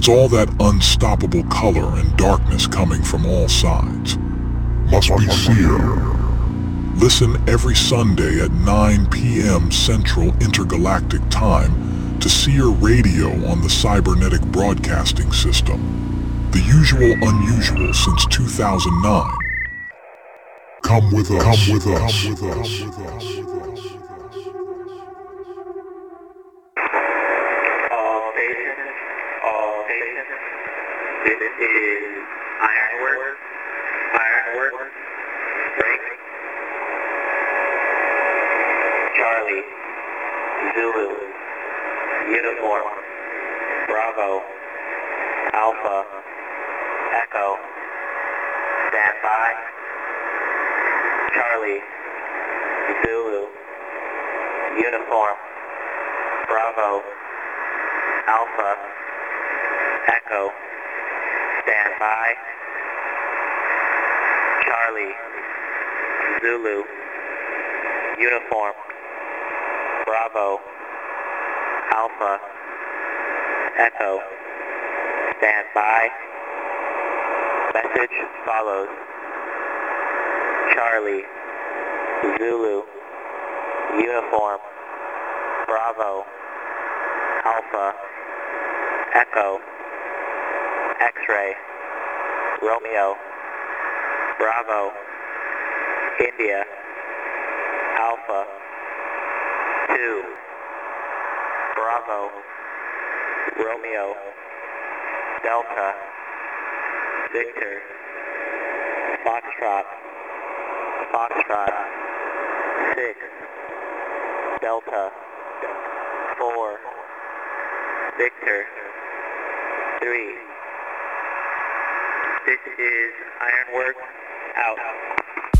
What's all that unstoppable color and darkness coming from all sides? Must be Seer. Listen every Sunday at 9 p.m. Central Intergalactic Time to Seer Radio on the Cybernetic Broadcasting System. The usual unusual since 2009. Come with us. Come with us. Come with us. All stations. This is Ironworks. Break. Charlie. Zulu. Uniform. Bravo. Alpha. Echo. Stand by. Charlie. Zulu. Uniform. Bravo. Alpha. Echo. Stand by. Charlie. Zulu. Uniform. Bravo. Alpha. Echo. Stand by. Message follows. Charlie. Zulu. Uniform. Bravo. Alpha. Echo. X-ray. Romeo. Bravo. India. Alpha. 2. Bravo. Romeo. Delta. Victor. Foxtrot. 6. Delta. 4. Victor. 3. This is Ironworks out.